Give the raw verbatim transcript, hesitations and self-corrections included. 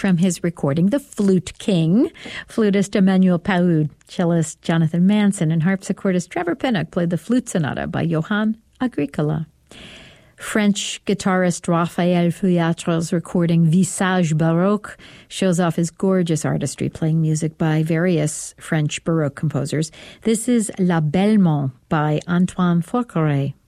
from his recording, The Flute King. Flutist Emmanuel Paoud, cellist Jonathan Manson, and harpsichordist Trevor Pinnock played the Flute Sonata by Johann Agricola. French guitarist Raphael Feuillatre's recording Visage Baroque shows off his gorgeous artistry, playing music by various French Baroque composers. This is La Bellemont by Antoine Forqueray.